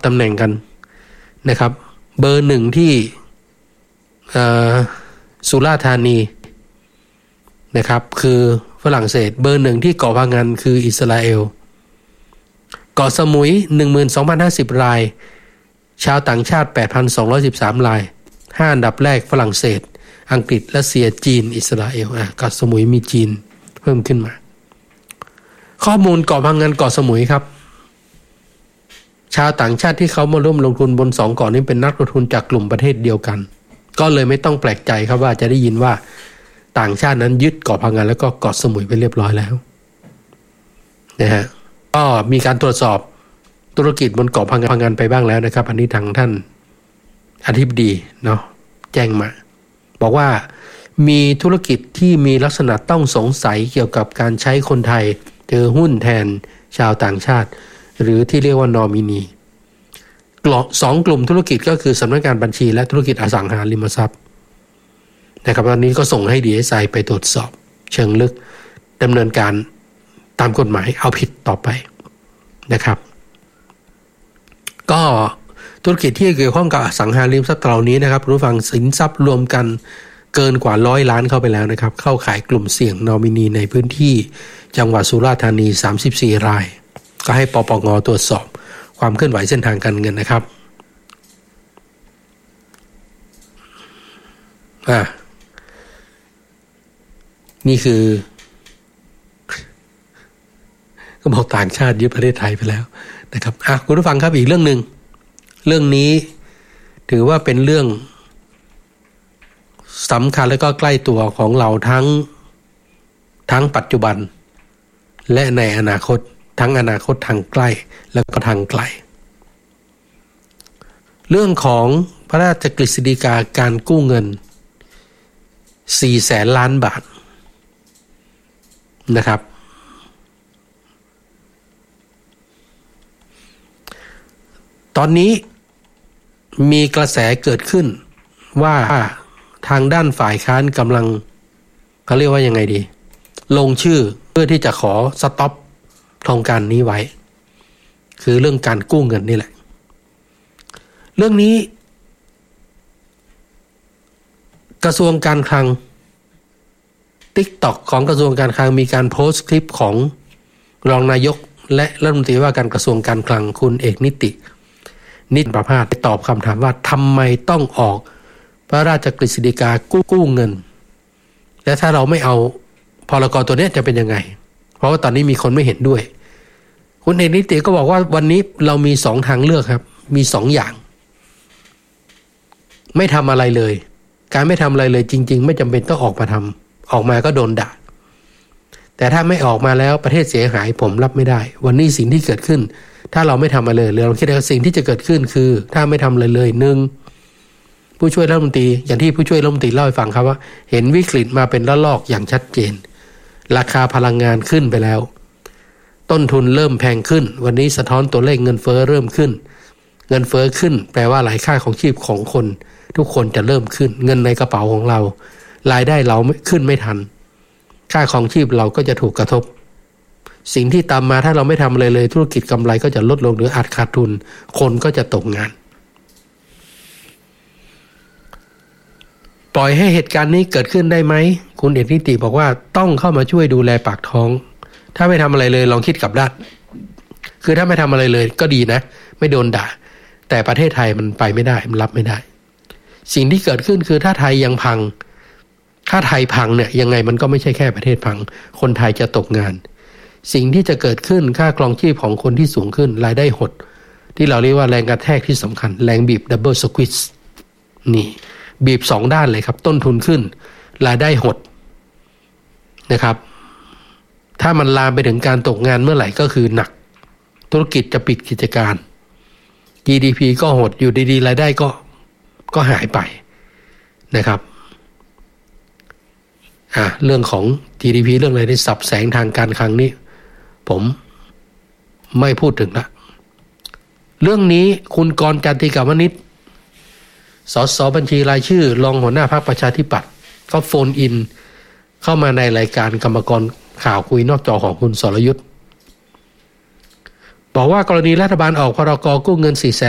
ำแหน่งกันนะครับเบอร์หนึ่งที่สุราษฎร์ธานีนะครับคือฝรั่งเศสเบอร์หนึ่งที่เกาะพะงันคืออิสราเอลเกาะสมุย 12,050 รายชาวต่างชาติ 8,213 ราย5อันดับแรกฝรั่งเศสอังกฤษรัสเซียจีนอิสราเอลเกาะสมุยมีจีนเพิ่มขึ้นมาข้อมูลเกาะพะงันเกาะสมุยครับชาวต่างชาติที่เขามาร่วมลงทุนบน2เกาะนี้เป็นนักลงทุนจากกลุ่มประเทศเดียวกันก็เลยไม่ต้องแปลกใจครับว่าจะได้ยินว่าต่างชาตินั้นยึดเกาะพะงันแล้วก็เกาะสมุยไปเรียบร้อยแล้วนะฮะก็มีการตรวจสอบธุรกิจบนเกาะพะงันไปบ้างแล้วนะครับอันนี้ทางท่านอธิบดีเนาะแจ้งมาบอกว่ามีธุรกิจที่มีลักษณะต้องสงสัยเกี่ยวกับการใช้คนไทยถือหุ้นแทนชาวต่างชาติหรือที่เรียกว่านอมินี2กลุ่มธุรกิจก็คือสำนักงานบัญชีและธุรกิจอสังหาริมทรัพย์นะครับตอนนี้ก็ส่งให้ DSI ไปตรวจสอบเชิงลึกดำเนินการตามกฎหมายเอาผิดต่อไปนะครับก็ธุรกิจที่เกี่ยวข้องกับอสังหาริมทรัพย์เหล่านี้นะครับผู้ฟังสินทรัพย์รวมกันเกินกว่า100 ล้านเข้าไปแล้วนะครับเข้าขายกลุ่มเสี่ยงนอมินีในพื้นที่จังหวัดสุราษฎร์ธานี34 รายก็ให้ปปง.ตรวจสอบความเคลื่อนไหวเส้นทางการเงินนะครับนี่คือก็บอกต่างชาติยึดประเทศไทยไปแล้วนะครับคุณผู้ฟังครับอีกเรื่องนึงเรื่องนี้ถือว่าเป็นเรื่องสำคัญและก็ใกล้ตัวของเราทั้งปัจจุบันและในอนาคตทั้งอนาคตทางใกล้และก็ทางไกลเรื่องของพระราชกฤษฎีกาการกู้เงิน400,000 ล้านบาทนะครับตอนนี้มีกระแสเกิดขึ้นว่าทางด้านฝ่ายค้านกำลังเขาเรียกว่ายังไงดีลงชื่อเพื่อที่จะขอสต็อปโครงการนี้ไว้คือเรื่องการกู้เงินนี่แหละเรื่องนี้กระทรวงการคลัง TikTok ของกระทรวงการคลังมีการโพสต์คลิปของรองนายกและรัฐมนตรีว่าการกระทรวงการคลังคุณเอกนิติประภาสตอบคำถามว่าทำไมต้องออกพระราชกฤษฎีกากู้เงินและถ้าเราไม่เอาพรก.ตัวนี้จะเป็นยังไงเพราะว่าตอนนี้มีคนไม่เห็นด้วยคุณเอกนิติก็บอกว่าวันนี้เรามี2ทางเลือกครับมี2อย่างไม่ทำอะไรเลยการไม่ทำอะไรเลยจริงๆไม่จำเป็นต้องออกมาทำออกมาก็โดนด่าแต่ถ้าไม่ออกมาแล้วประเทศเสียหายผมรับไม่ได้วันนี้สิ่งที่เกิดขึ้นถ้าเราไม่ทำอะไรเลยเราคิดว่าสิ่งที่จะเกิดขึ้นคือถ้าไม่ทำอะไรเลย1ผู้ช่วยรัฐมนตรีอย่างที่ผู้ช่วยรัฐมนตรีเล่าให้ฟังครับว่าเห็นวิกฤตมาเป็นระลอกอย่างชัดเจนราคาพลังงานขึ้นไปแล้วต้นทุนเริ่มแพงขึ้นวันนี้สะท้อนตัวเลขเงินเฟ้อเริ่มขึ้นเงินเฟ้อขึ้นแปลว่าหลายค่าของชีพของคนทุกคนจะเริ่มขึ้นเงินในกระเป๋าของเรารายได้เราขึ้นไม่ทันค่าของชีพเราก็จะถูกกระทบสิ่งที่ตามมาถ้าเราไม่ทำอะไรเลยธุรกิจกำไรก็จะลดลงหรืออาจขาดทุนคนก็จะตกงานปล่อยให้เหตุการณ์นี้เกิดขึ้นได้ไหมคุณเอกนิติบอกว่าต้องเข้ามาช่วยดูแลปากท้องถ้าไม่ทำอะไรเลยลองคิดกลับด้านคือถ้าไม่ทำอะไรเลยก็ดีนะไม่โดนด่าแต่ประเทศไทยมันไปไม่ได้มันรับไม่ได้สิ่งที่เกิดขึ้นคือถ้าไทยยังพังถ้าไทยพังเนี่ยยังไงมันก็ไม่ใช่แค่ประเทศพังคนไทยจะตกงานสิ่งที่จะเกิดขึ้นค่าครองชีพของคนที่สูงขึ้นรายได้หดที่เราเรียกว่าแรงกระแทกที่สำคัญแรงบีบดับเบิลสควิสนี่บีบ2ด้านเลยครับต้นทุนขึ้นรายได้หดนะครับถ้ามันลามไปถึงการตกงานเมื่อไหร่ก็คือหนักธุรกิจจะปิดกิจการ GDP ก็หดอยู่ดีๆรายได้ก็หายไปนะครับเรื่องของ GDP เรื่องอะไรที่สับแสงทางการคลังนี้ผมไม่พูดถึงละเรื่องนี้คุณกรณ์ จันติกาวนิชสสบัญชีรายชื่อรองหัวหน้าพรรคประชาธิปัตย์ก็โฟนอินเข้ามาในรายการกรรมกรข่าวคุยนอกจอของคุณสรยุทธบอกว่ากรณีรัฐบาลออกพรก.กู้เงิน400,000